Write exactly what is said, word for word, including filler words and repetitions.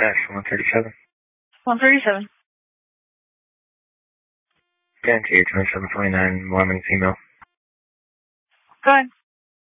Dash one thirty-seven. one thirty-seven. Yeah, T twenty-seven forty-nine, Mormon female. Go ahead.